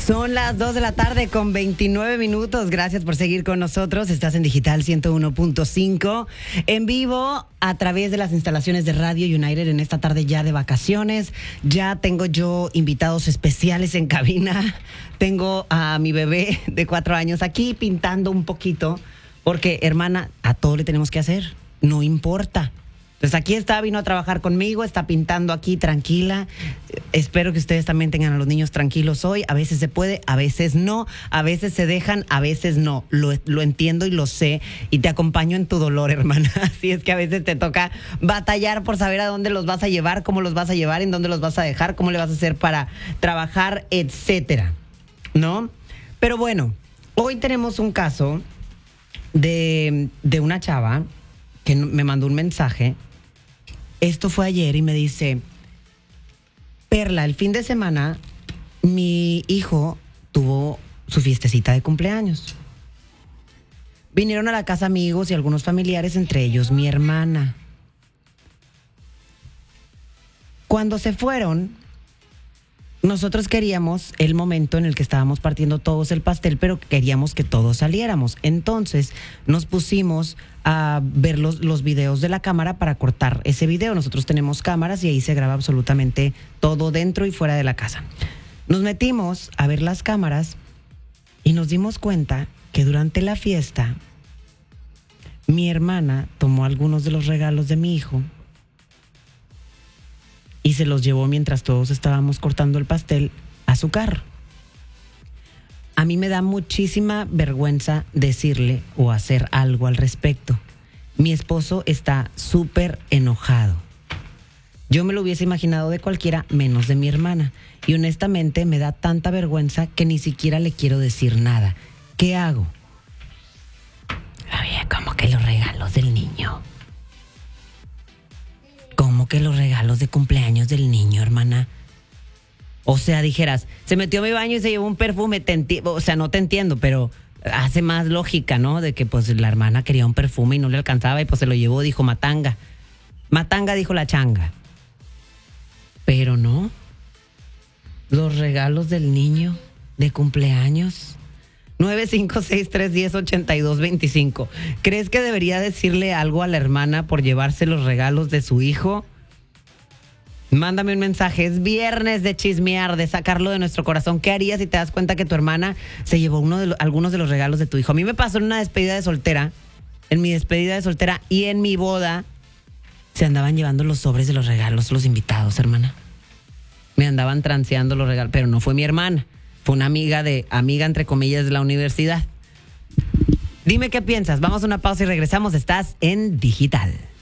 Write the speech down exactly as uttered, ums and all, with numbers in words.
Son las dos de la tarde con veintinueve minutos. Gracias por seguir con nosotros. Estás en Digital ciento uno punto cinco, en vivo a través de las instalaciones de Radio United en esta tarde ya de vacaciones. Ya tengo yo invitados especiales en cabina. Tengo a mi bebé de cuatro años aquí pintando un poquito, porque, hermana, a todo le tenemos que hacer. No importa. Entonces aquí está, vino a trabajar conmigo, está pintando aquí tranquila. Espero que ustedes también tengan a los niños tranquilos hoy. A veces se puede, a veces no, a veces se dejan, a veces no. Lo, lo entiendo y lo sé y te acompaño en tu dolor, hermana. Así es que a veces te toca batallar por saber a dónde los vas a llevar, cómo los vas a llevar, en dónde los vas a dejar, cómo le vas a hacer para trabajar, etcétera, ¿no? Pero bueno, hoy tenemos un caso de, de una chava que me mandó un mensaje. Esto fue ayer y me dice: Perla, el fin de semana mi hijo tuvo su fiestecita de cumpleaños. Vinieron a la casa amigos y algunos familiares, entre ellos mi hermana. Cuando se fueron, nosotros queríamos el momento en el que estábamos partiendo todos el pastel, pero queríamos que todos saliéramos. Entonces nos pusimos a ver los, los videos de la cámara para cortar ese video. Nosotros tenemos cámaras y ahí se graba absolutamente todo dentro y fuera de la casa. Nos metimos a ver las cámaras y nos dimos cuenta que durante la fiesta mi hermana tomó algunos de los regalos de mi hijo y se los llevó mientras todos estábamos cortando el pastel a su carro. A mí me da muchísima vergüenza decirle o hacer algo al respecto. Mi esposo está súper enojado. Yo me lo hubiese imaginado de cualquiera menos de mi hermana. Y honestamente me da tanta vergüenza que ni siquiera le quiero decir nada. ¿Qué hago? Oye, ¿cómo que los regalos del niño? ¿Cómo que los regalos de cumpleaños del niño, hermana? O sea, dijeras, se metió a mi baño y se llevó un perfume. Te enti- o sea, no te entiendo, pero hace más lógica, ¿no? De que pues la hermana quería un perfume y no le alcanzaba y pues se lo llevó, dijo matanga. Matanga dijo la changa. Pero no. Los regalos del niño de cumpleaños. nueve cinco seis tres uno cero ocho dos dos cinco. ¿Crees que debería decirle algo a la hermana por llevarse los regalos de su hijo? Mándame un mensaje. Es viernes de chismear, de sacarlo de nuestro corazón. ¿Qué harías si te das cuenta que tu hermana se llevó uno de lo, algunos de los regalos de tu hijo? A mí me pasó en una despedida de soltera, en mi despedida de soltera y en mi boda, se andaban llevando los sobres de los regalos los invitados, hermana. Me andaban transeando los regalos, pero no fue mi hermana. Fue una amiga de, amiga entre comillas, de la universidad. Dime qué piensas. Vamos a una pausa y regresamos. Estás en Digital.